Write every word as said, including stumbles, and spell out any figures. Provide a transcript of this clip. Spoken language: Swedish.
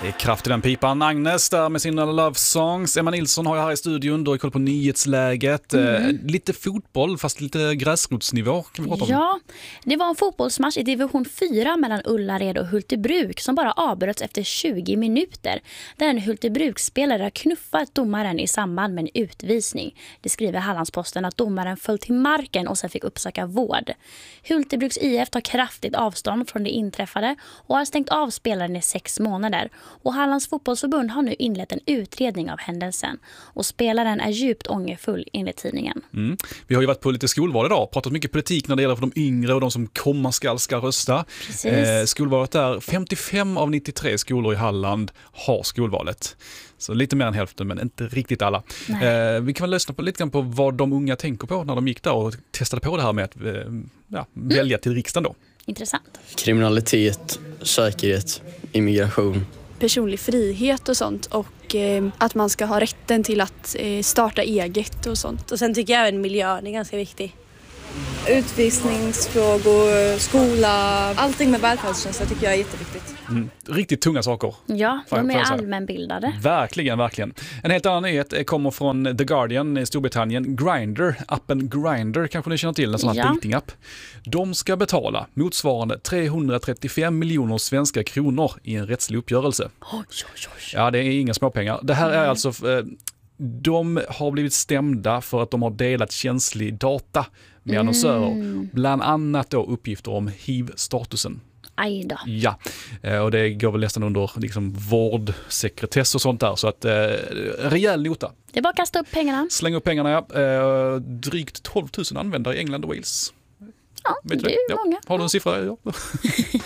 Det är kraft i den pipan. Agnes där med sina Love Songs. Emma Nilsson har jag här i studion. Då är koll på nyhetsläget. Mm. Eh, lite fotboll, fast lite gräsrotsnivå. Kan vi prata om? Ja, det var en fotbollsmatch i division fyra mellan Ullared och Hultebruk som bara avbröts efter tjugo minuter. Där en Hultebruksspelare har knuffat domaren i samband med en utvisning. Det skriver Hallandsposten att domaren föll till marken och sen fick uppsöka vård. Hultebruks I F tar kraftigt avstånd från det inträffade och har stängt av spelaren i sex månader. Och Hallands fotbollsförbund har nu inlett en utredning av händelsen. Och spelaren är djupt ångerfull enligt tidningen. Mm. Vi har ju varit på lite skolval idag. Pratat mycket politik när det gäller för de yngre och de som kommer skall ska rösta. Eh, skolvalet där, femtiofem av nittiotre skolor i Halland har skolvalet. Så lite mer än hälften, men inte riktigt alla. Eh, vi kan väl lyssna på, lite grann på vad de unga tänker på när de gick där och testade på det här med att eh, ja, välja till riksdagen då. Intressant. Kriminalitet, säkerhet, immigration. Personlig frihet och sånt och eh, att man ska ha rätten till att eh, starta eget och sånt. Och sen tycker jag även miljön är ganska viktig. Utvisningsfrågor, skola, allting med välfärdstjänster tycker jag är jätteviktigt. Mm. Riktigt tunga saker. Ja, de är allmänbildade. Verkligen, verkligen. En helt annan nyhet kommer från The Guardian i Storbritannien. Grindr, appen Grindr kanske ni känner till, en sån här ja. datingapp. De ska betala motsvarande trehundratrettiofem miljoner svenska kronor i en rättslig uppgörelse. Oj, oj, oj. Ja, det är inga småpengar. Det här är alltså... De har blivit stämda för att de har delat känslig data med annonsörer. Mm. Bland annat då uppgifter om H I V-statusen. Aj då. Ja, och det går väl nästan under liksom vårdsekretess och sånt där. Så att, eh, rejäl nota. Det är bara att kasta upp pengarna. Släng upp pengarna, ja. Eh, drygt tolv tusen användare i England och Wales. Ja, vet det är ja. många. Har du en siffra? Ja.